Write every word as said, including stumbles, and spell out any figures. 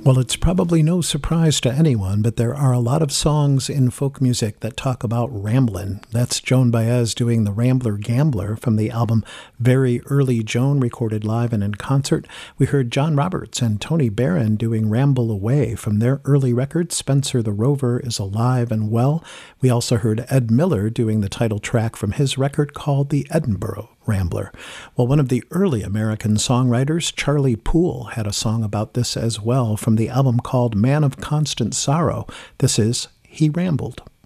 Well, it's probably no surprise to anyone, but there are a lot of songs in folk music that talk about ramblin'. That's Joan Baez doing The Rambler Gambler from the album Very Early Joan, recorded live and in concert. We heard John Roberts and Tony Barron doing Ramble Away from their early record, Spencer the Rover is Alive and Well. We also heard Ed Miller doing the title track from his record called The Edinburgh Rambler. Well, one of the early American songwriters, Charlie Poole, had a song about this as well from the album called Man of Constant Sorrow. This is He Rambled.